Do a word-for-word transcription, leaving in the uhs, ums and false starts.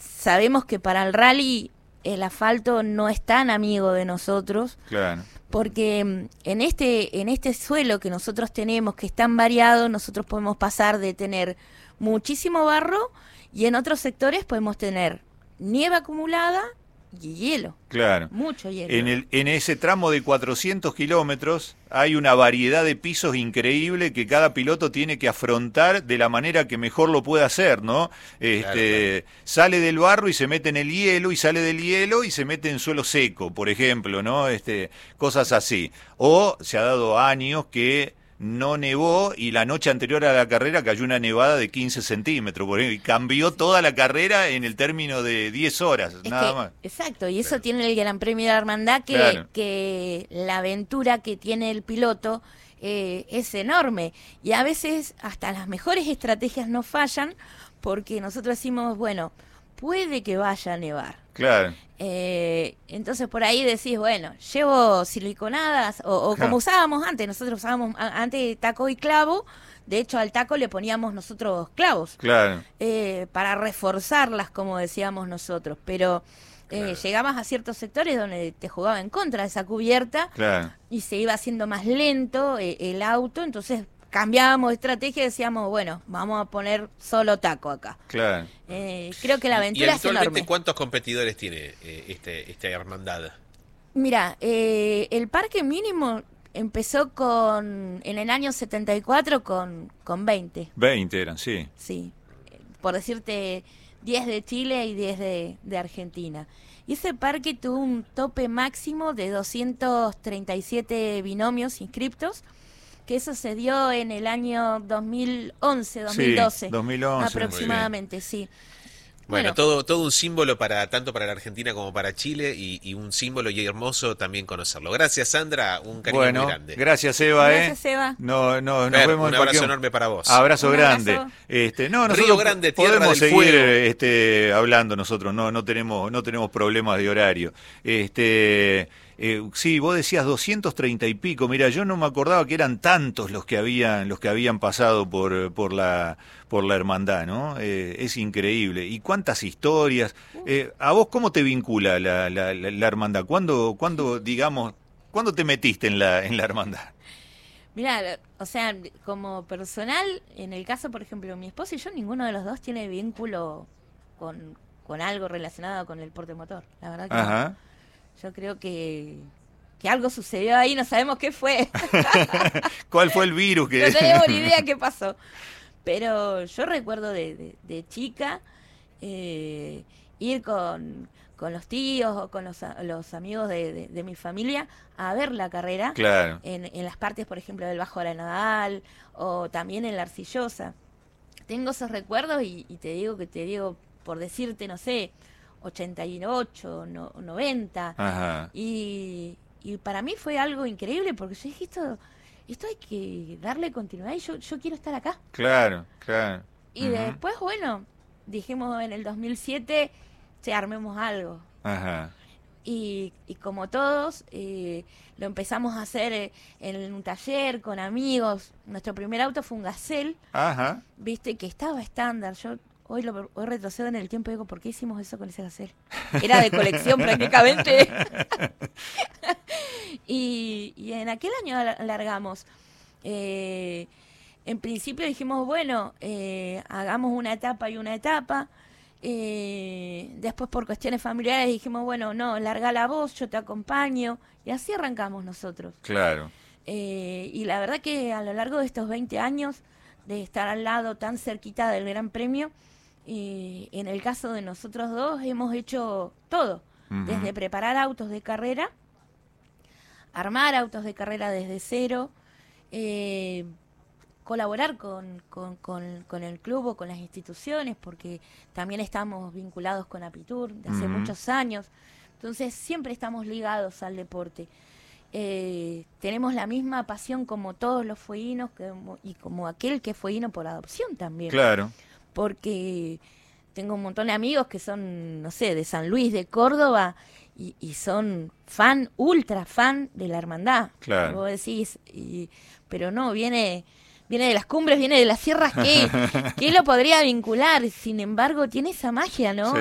sabemos que para el rally el asfalto no es tan amigo de nosotros. Claro. Porque en este, en este suelo que nosotros tenemos, que es tan variado, nosotros podemos pasar de tener muchísimo barro y en otros sectores podemos tener nieve acumulada y hielo. Claro. Mucho hielo. En, el, en ese tramo de cuatrocientos kilómetros hay una variedad de pisos increíble que cada piloto tiene que afrontar de la manera que mejor lo pueda hacer, ¿no? Este, claro, claro. Sale del barro y se mete en el hielo, y sale del hielo y se mete en suelo seco, por ejemplo, ¿no? Este, cosas así. O se ha dado años que no nevó y la noche anterior a la carrera cayó una nevada de quince centímetros, por ejemplo, y cambió toda la carrera en el término de diez horas, Es nada que, más. exacto, y eso Claro. tiene el Gran Premio de la Hermandad, que, Claro. que la aventura que tiene el piloto eh, es enorme. Y a veces hasta las mejores estrategias no fallan, porque nosotros decimos, bueno, puede que vaya a nevar. Claro. Eh, entonces por ahí decís, bueno, llevo siliconadas, o, o como usábamos antes, nosotros usábamos a- antes taco y clavo, de hecho al taco le poníamos nosotros clavos, Claro. eh, para reforzarlas, como decíamos nosotros, pero eh, Claro. llegabas a ciertos sectores donde te jugaba en contra de esa cubierta Claro. y se iba haciendo más lento eh, el auto, entonces cambiábamos de estrategia y decíamos, bueno, vamos a poner solo taco acá. Claro. Eh, creo que la Y aventura es actualmente, enorme. ¿cuántos competidores tiene eh, este, esta hermandad? Mira, eh, el parque mínimo empezó con en el año setenta y cuatro con, con veinte, veinte eran, sí. sí. Por decirte, diez de Chile y diez de, de Argentina. Y ese parque tuvo un tope máximo de doscientos treinta y siete binomios inscriptos, que eso se dio en el año dos mil once, dos mil doce. Sí, dos mil once. Aproximadamente, sí. Bueno, Bueno. todo todo un símbolo para tanto para la Argentina como para Chile y, y un símbolo y hermoso también conocerlo. Gracias, Sandra, un cariño Bueno, muy grande. gracias, Eva. Gracias, ¿eh? Eva. No, no, nos Fer, vemos un en abrazo cualquier- enorme para vos. Abrazo Un grande. abrazo. Este, no, Río nosotros Grande, tierra podemos del seguir fuego. este, hablando nosotros, no, no tenemos, no tenemos problemas de horario. Este, eh, sí, vos decías doscientos treinta y pico. Mira, yo no me acordaba que eran tantos los que habían, los que habían pasado por, por la, por la hermandad, ¿no? Eh, es increíble. Y cuántas historias. Eh, ¿A vos cómo te vincula la, la, la, la hermandad? ¿Cuándo, cuándo, digamos, cuándo te metiste en la, en la hermandad? Mira, o sea, como personal, en el caso, por ejemplo, mi esposo y yo, ninguno de los dos tiene vínculo con, con algo relacionado con el porte motor. La verdad que no. Ajá. Yo creo que, que algo sucedió ahí, no sabemos qué fue. ¿Cuál fue el virus que...? No tenemos ni idea qué pasó. Pero yo recuerdo de, de, de chica eh, ir con, con los tíos o con los, a- los amigos de, de, de mi familia a ver la carrera. Claro. En, en las partes, por ejemplo, del Bajo Arenal o también en la Arcillosa. Tengo esos recuerdos y, y te digo que te digo, por decirte, no sé, ochenta y ocho, no, noventa. Ajá. Y, y para mí fue algo increíble porque yo dije, esto, esto hay que darle continuidad y yo, yo quiero estar acá. Claro, claro. Y Ujú. después, bueno, dijimos en el dos mil siete, che, armemos algo. Ajá. Y, y como todos, eh, lo empezamos a hacer eh, en un taller con amigos. Nuestro primer auto fue un Gazelle, Ajá. viste, que estaba estándar. Yo hoy lo hoy retrocedo en el tiempo y digo, ¿por qué hicimos eso con ese Gazelle? Era de colección prácticamente. y, y en aquel año la- largamos. Eh, en principio dijimos, bueno, eh, hagamos una etapa y una etapa. Eh, después por cuestiones familiares dijimos, bueno, no, larga la voz, yo te acompaño. Y así arrancamos nosotros. Claro. Eh, y la verdad que a lo largo de estos veinte años de estar al lado tan cerquita del Gran Premio, eh, en el caso de nosotros dos hemos hecho todo, Ujú. desde preparar autos de carrera, armar autos de carrera desde cero, eh, colaborar con, con, con, con el club o con las instituciones, porque también estamos vinculados con Apitur de hace Ujú. muchos años, entonces siempre estamos ligados al deporte. Eh, tenemos la misma pasión como todos los fueguinos que, y como aquel que fue fueguino por adopción también, Claro. porque tengo un montón de amigos que son, no sé, de San Luis, de Córdoba, y, y son fan, ultra fan de la hermandad. Claro. Vos decís, y, pero no, viene viene de las cumbres, viene de las sierras, ¿qué, ¿qué lo podría vincular? Sin embargo, tiene esa magia, ¿no? Sí.